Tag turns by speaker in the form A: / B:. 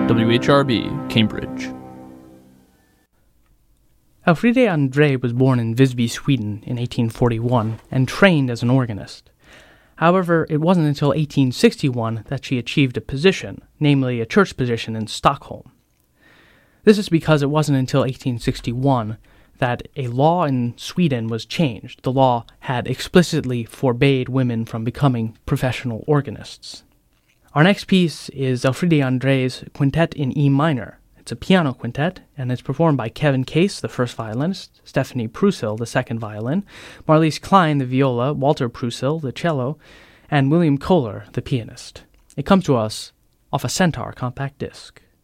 A: WHRB, Cambridge.
B: Elfriede André was born in Visby, Sweden in 1841 and trained as an organist. However, it wasn't until 1861 that she achieved a position, namely a church position in Stockholm. This is because it wasn't until 1861 that a law in Sweden was changed. The law had explicitly forbade women from becoming professional organists. Our next piece is Elfriede André's Quintet in E minor. It's a piano quintet, and it's performed by Kevin Case, the first violinist, Stephanie Prusill, the second violin, Marlise Klein, the viola, Walter Prusill, the cello, and William Kohler, the pianist. It comes to us off a Centaur compact disc.